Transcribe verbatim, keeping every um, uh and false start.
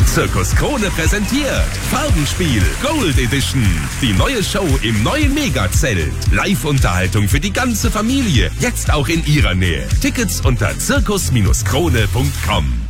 Zirkus Krone präsentiert Farbenspiel Gold Edition. Die neue Show im neuen Megazelt. Live-Unterhaltung für die ganze Familie. Jetzt auch in ihrer Nähe. Tickets unter zirkus Krone punkt com.